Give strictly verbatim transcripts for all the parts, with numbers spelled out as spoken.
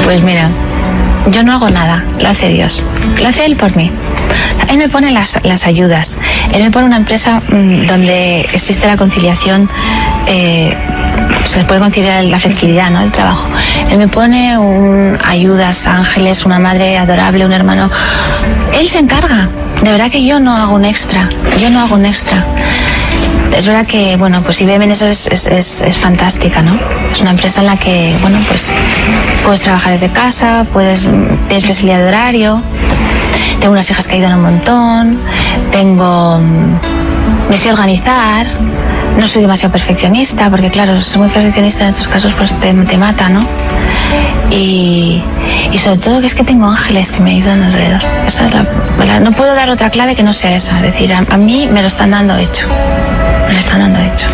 Pues mira, yo no hago nada, lo hace Dios, lo hace Él por mí. Él me pone las, las ayudas, Él me pone una empresa mmm, donde existe la conciliación, eh, se puede conciliar la flexibilidad, ¿no?, del trabajo. Él me pone un, ayudas, ángeles, una madre adorable, un hermano. Él se encarga, de verdad que yo no hago un extra, yo no hago un extra. Es verdad que, bueno, pues I B M en eso es, es, es, es fantástica, ¿no? Es una empresa en la que, bueno, pues puedes trabajar desde casa, puedes, tienes flexibilidad de horario. Tengo unas hijas que ayudan un montón, tengo, me sé organizar, no soy demasiado perfeccionista, porque claro, soy muy perfeccionista en estos casos, pues te, te mata, ¿no? Y, y sobre todo que es que tengo ángeles que me ayudan alrededor. Esa es la, la, no puedo dar otra clave que no sea esa, es decir, a, a mí me lo están dando hecho, me lo están dando hecho.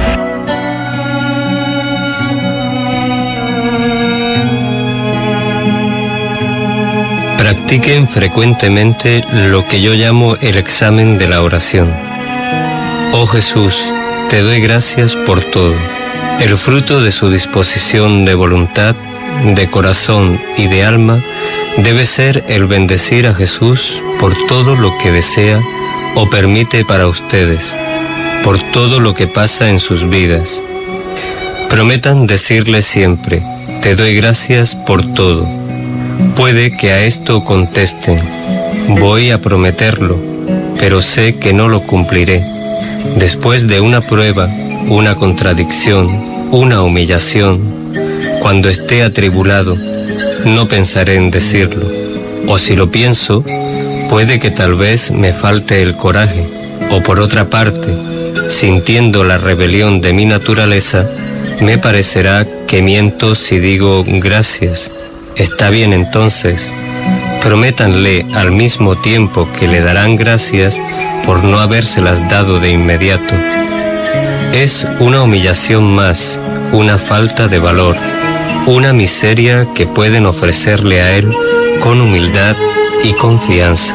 Practiquen frecuentemente lo que yo llamo el examen de la oración. Oh Jesús, te doy gracias por todo. El fruto de su disposición de voluntad, de corazón y de alma debe ser el bendecir a Jesús por todo lo que desea o permite para ustedes, por todo lo que pasa en sus vidas. Prometan decirle siempre, te doy gracias por todo. Puede que a esto contesten, voy a prometerlo, pero sé que no lo cumpliré. Después de una prueba, una contradicción, una humillación, cuando esté atribulado, no pensaré en decirlo. O si lo pienso, puede que tal vez me falte el coraje, o por otra parte, sintiendo la rebelión de mi naturaleza, me parecerá que miento si digo gracias. Está bien entonces, prométanle al mismo tiempo que le darán gracias por no habérselas dado de inmediato. Es una humillación más, una falta de valor, una miseria que pueden ofrecerle a él con humildad y confianza.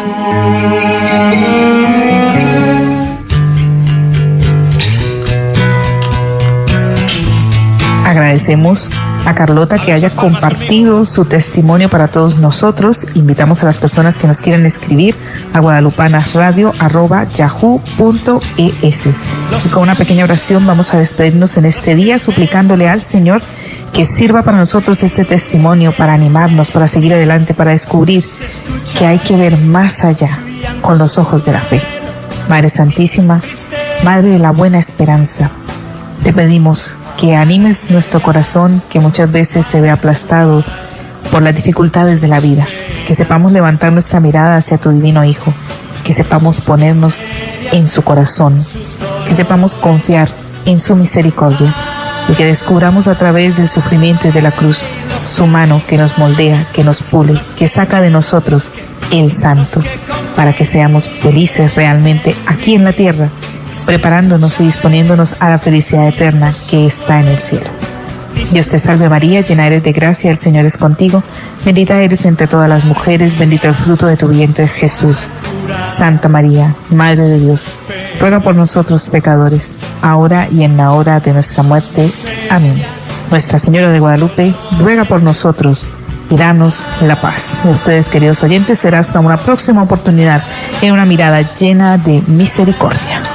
Agradecemos a Carlota que haya compartido su testimonio para todos nosotros. Invitamos a las personas que nos quieran escribir a guadalupanasradio arroba yahoo punto es. Y con una pequeña oración vamos a despedirnos en este día, suplicándole al Señor que sirva para nosotros este testimonio, para animarnos, para seguir adelante, para descubrir que hay que ver más allá con los ojos de la fe. Madre Santísima, Madre de la Buena Esperanza, te pedimos que animes nuestro corazón, que muchas veces se ve aplastado por las dificultades de la vida, que sepamos levantar nuestra mirada hacia tu divino Hijo, que sepamos ponernos en su corazón, que sepamos confiar en su misericordia y que descubramos a través del sufrimiento y de la cruz su mano que nos moldea, que nos pule, que saca de nosotros el santo, para que seamos felices realmente aquí en la tierra, preparándonos y disponiéndonos a la felicidad eterna que está en el cielo. Dios te salve María, llena eres de gracia, el Señor es contigo, bendita eres entre todas las mujeres, bendito el fruto de tu vientre Jesús. Santa María, Madre de Dios, ruega por nosotros pecadores, ahora y en la hora de nuestra muerte. Amén. Nuestra Señora de Guadalupe, ruega por nosotros y danos la paz. Y ustedes, queridos oyentes, será hasta una próxima oportunidad en una mirada llena de misericordia.